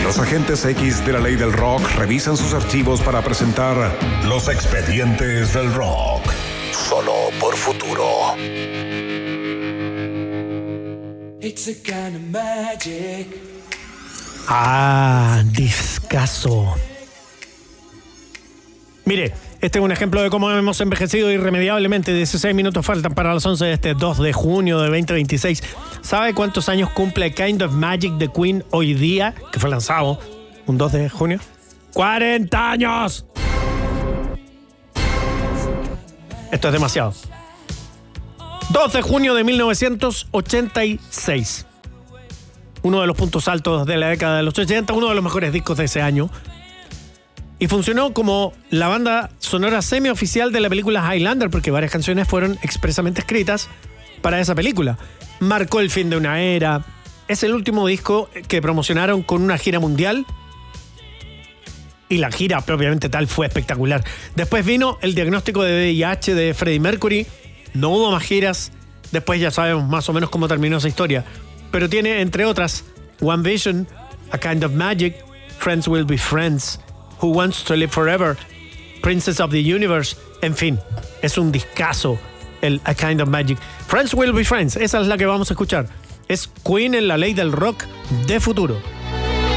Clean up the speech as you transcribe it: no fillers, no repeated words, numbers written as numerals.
Los agentes X de la ley del rock revisan sus archivos para presentar Los Expedientes del Rock. Solo por Futuro. It's a kind of magic. Discazo. Mire, este es un ejemplo de cómo hemos envejecido irremediablemente. 16 minutos faltan para las 11 de este 2 de junio de 2026. ¿Sabe cuántos años cumple Kind of Magic de Queen hoy día? Que fue lanzado un 2 de junio. ¡40 años! Esto es demasiado. 2 de junio de 1986. Uno de los puntos altos de la década de los 80, uno de los mejores discos de ese año. Y funcionó como la banda sonora semioficial de la película Highlander, porque varias canciones fueron expresamente escritas para esa película. Marcó el fin de una era. Es el último disco que promocionaron con una gira mundial. Y la gira propiamente tal fue espectacular. Después vino el diagnóstico de VIH de Freddie Mercury. No hubo más giras. Después ya sabemos más o menos cómo terminó esa historia. Pero tiene, entre otras, One Vision, A Kind of Magic, Friends Will Be Friends, Who Wants to Live Forever, Princess of the Universe. En fin, es un discazo el A Kind of Magic. Friends Will Be Friends, esa es la que vamos a escuchar. Es Queen en la ley del rock de futuro.